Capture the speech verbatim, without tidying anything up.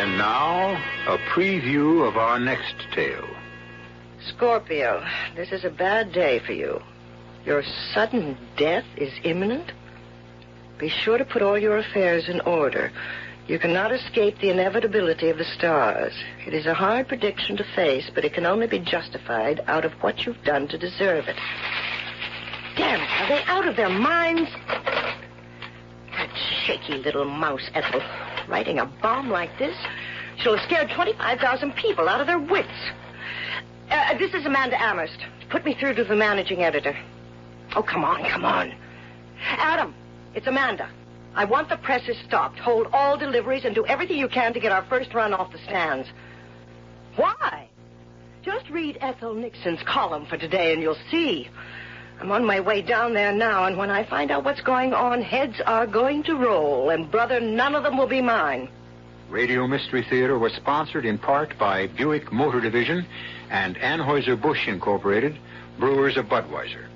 And now, a preview of our next tale. Scorpio, this is a bad day for you. Your sudden death is imminent. Be sure to put all your affairs in order. You cannot escape the inevitability of the stars. It is a hard prediction to face, but it can only be justified out of what you've done to deserve it. Damn it, are they out of their minds? That shaky little mouse, Ethel, writing a bomb like this, she'll have scared twenty-five thousand people out of their wits. Uh, this is Amanda Amherst. Put me through to the managing editor. Oh, come on, come on. Adam, it's Amanda. I want the presses stopped. Hold all deliveries and do everything you can to get our first run off the stands. Why? Just read Ethel Nixon's column for today and you'll see. I'm on my way down there now, and when I find out what's going on, heads are going to roll, and, brother, none of them will be mine. Radio Mystery Theater was sponsored in part by Buick Motor Division and Anheuser-Busch Incorporated, brewers of Budweiser.